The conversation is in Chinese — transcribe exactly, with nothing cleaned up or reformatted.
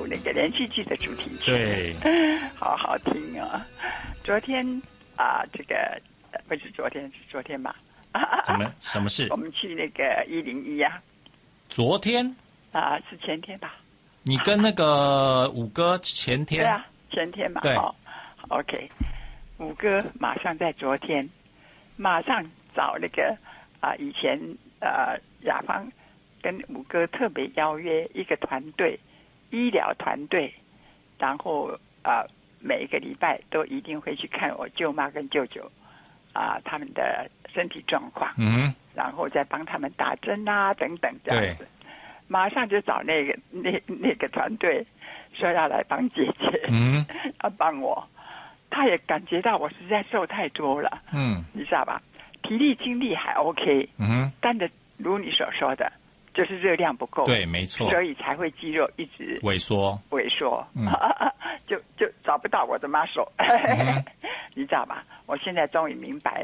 部那个连续剧的主题曲， 对， 好好听啊！昨天啊、呃，这个不是昨天，是昨天吧？ 怎么什么事？ 我们去那个一零一啊。 昨天啊、呃，是前天吧？ 你跟那个五哥前天？ 对啊，前天嘛。 对。 哦 OK， 五哥马上在昨天，马上找那个啊、呃，以前呃雅芳跟五哥特别邀约一个团队，医疗团队，然后啊、呃、每一个礼拜都一定会去看我舅妈跟舅舅啊、呃、他们的身体状况， 嗯， 然后再帮他们打针啊等等这样子。马上就找那个那那个团队说要来帮姐姐， 嗯， 要帮我。他也感觉到我实在瘦太多了， 嗯， 你知道吧？体力精力还 OK， 嗯， 但是如你所说的，就是热量不够， 对，没错， 所以才会肌肉一直萎缩， 萎缩， 嗯、 就就找不到我的 muscle，、嗯、你知道吧？我现在终于明白